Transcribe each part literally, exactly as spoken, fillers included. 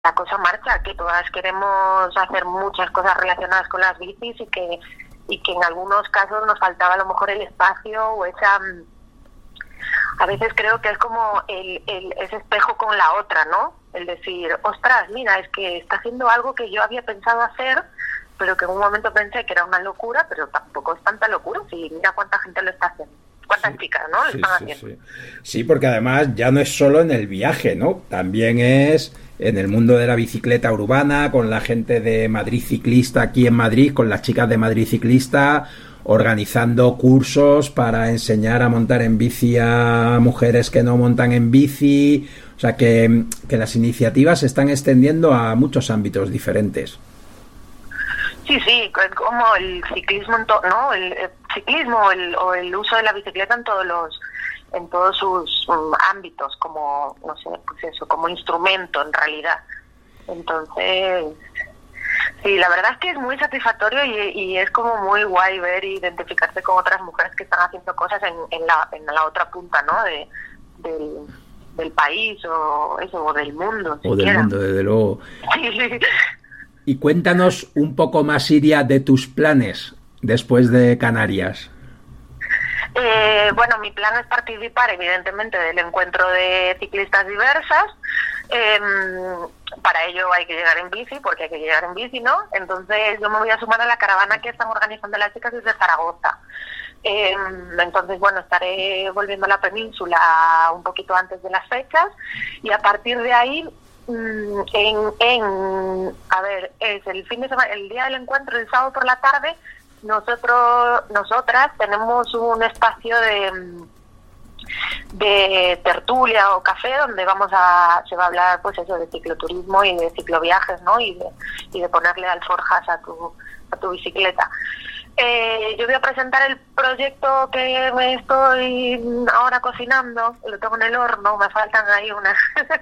la cosa marcha, que todas queremos hacer muchas cosas relacionadas con las bicis y que y que en algunos casos nos faltaba a lo mejor el espacio o esa... A veces creo que es como el, el ese espejo con la otra, ¿no? El decir, ostras, mira, es que está haciendo algo que yo había pensado hacer, pero que en un momento pensé que era una locura, pero tampoco es tanta locura, si mira cuánta gente lo está haciendo. ¿Cuántas Sí, chicas, no? Lo sí, están sí, haciendo. sí. Sí, porque además ya no es solo en el viaje, ¿no? También es en el mundo de la bicicleta urbana, con la gente de Madrid Ciclista aquí en Madrid, con las chicas de Madrid Ciclista, organizando cursos para enseñar a montar en bici a mujeres que no montan en bici. O sea que, que las iniciativas se están extendiendo a muchos ámbitos diferentes. Sí, sí, como el ciclismo, en to- ¿no? El, el ciclismo el, o el uso de la bicicleta en todos los, en todos sus um, ámbitos, como, no sé, pues eso, como instrumento en realidad. Entonces, sí, la verdad es que es muy satisfactorio y, y es como muy guay ver e identificarse con otras mujeres que están haciendo cosas en, en la, en la otra punta, ¿no? De, del, del país o eso, o del mundo, O del siquiera. mundo, desde luego. Sí, sí. Y cuéntanos un poco más, Iria, de tus planes después de Canarias. Eh, bueno, mi plan es participar, evidentemente, del encuentro de ciclistas diversas. Eh, para ello hay que llegar en bici, porque hay que llegar en bici, ¿no? Entonces yo me voy a sumar a la caravana que están organizando las chicas desde Zaragoza. Eh, entonces, bueno, estaré volviendo a la península un poquito antes de las fechas y a partir de ahí, en, en a ver, es el fin de semana, el día del encuentro, el sábado por la tarde. Nosotros, nosotras tenemos un espacio de, de tertulia o café donde vamos a, se va a hablar pues eso de cicloturismo y de cicloviajes, ¿no? Y de, y de ponerle alforjas a tu, a tu bicicleta. Eh, yo voy a presentar el proyecto que me estoy ahora cocinando, lo tengo en el horno, me faltan ahí unas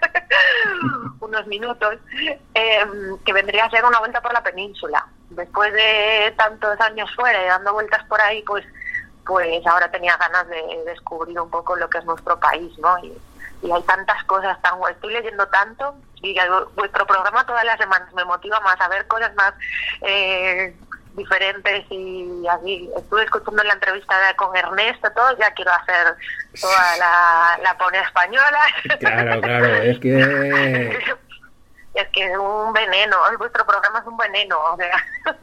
unos minutos, eh, que vendría a ser una vuelta por la península. Después de tantos años fuera y dando vueltas por ahí, pues pues ahora tenía ganas de descubrir un poco lo que es nuestro país, ¿no? Y, y hay tantas cosas tan guay. Estoy leyendo tanto y vuestro programa todas las semanas me motiva más a ver cosas más eh, diferentes y así. Estuve escuchando la entrevista de, con Ernesto, todo, ya quiero hacer toda la, la pone española. Claro, claro, es que... Es que es un veneno, vuestro programa es un veneno, o sea.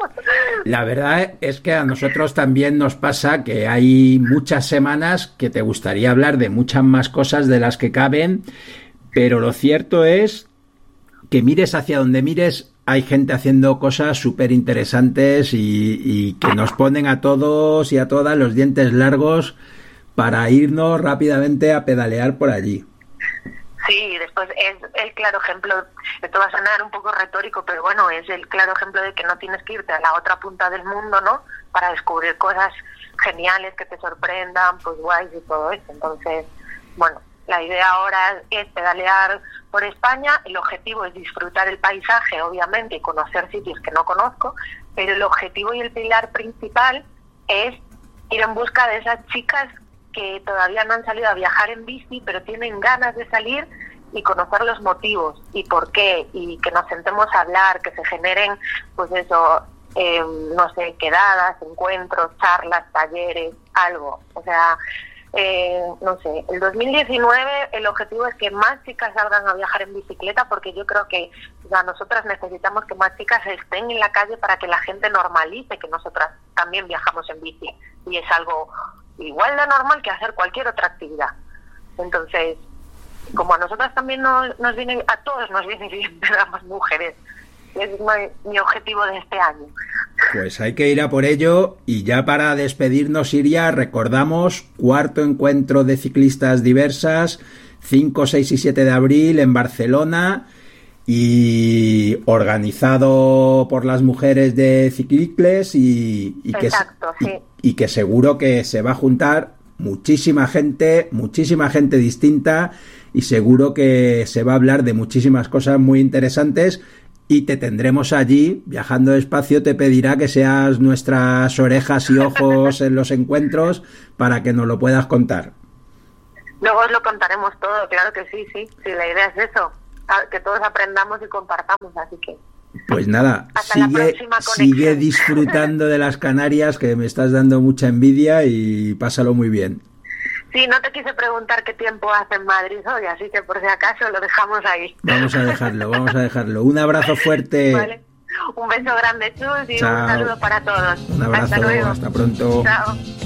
La verdad es que a nosotros también nos pasa que hay muchas semanas que te gustaría hablar de muchas más cosas de las que caben, pero lo cierto es que mires hacia donde mires, hay gente haciendo cosas súper interesantes y, y que nos ponen a todos y a todas los dientes largos para irnos rápidamente a pedalear por allí. Sí, después es el claro ejemplo, esto va a sonar un poco retórico, pero bueno, es el claro ejemplo de que no tienes que irte a la otra punta del mundo, ¿no? Para descubrir cosas geniales que te sorprendan, pues guays y todo eso. Entonces, bueno, la idea ahora es pedalear por España, el objetivo es disfrutar el paisaje, obviamente, y conocer sitios que no conozco, pero el objetivo y el pilar principal es ir en busca de esas chicas que todavía no han salido a viajar en bici, pero tienen ganas de salir y conocer los motivos y por qué, y que nos sentemos a hablar, que se generen, pues eso, eh, no sé, quedadas, encuentros, charlas, talleres, algo. O sea, eh, no sé, el dos mil diecinueve el objetivo es que más chicas salgan a viajar en bicicleta, porque yo creo que o sea, nosotras necesitamos que más chicas estén en la calle para que la gente normalice que nosotras también viajamos en bici, y es algo igual de normal que hacer cualquier otra actividad. Entonces, como a nosotras también nos, nos viene, a todos nos viene bien ver a más mujeres, es mi, mi objetivo de este año. Pues hay que ir a por ello. Y ya para despedirnos, Iria, recordamos cuarto encuentro de ciclistas diversas, cinco, seis y siete de abril en Barcelona, y organizado por las mujeres de Ciclicles y, y, que, Exacto, sí. y, y que seguro que se va a juntar muchísima gente, muchísima gente distinta, y seguro que se va a hablar de muchísimas cosas muy interesantes, y te tendremos allí viajando despacio. Te pedirá que seas nuestras orejas y ojos en los encuentros para que nos lo puedas contar. Luego os lo contaremos todo, claro que sí, sí, sí, la idea es eso. que todos aprendamos y compartamos, así que... Pues nada, hasta la sigue, próxima sigue conexión. disfrutando de las Canarias, que me estás dando mucha envidia, y pásalo muy bien. Sí, no te quise preguntar qué tiempo hace en Madrid hoy, así que por si acaso lo dejamos ahí. Vamos a dejarlo, vamos a dejarlo. Un abrazo fuerte. Vale. Un beso grande, Chus, y Chao. un saludo para todos. Un abrazo, Hasta luego. hasta pronto. Chao.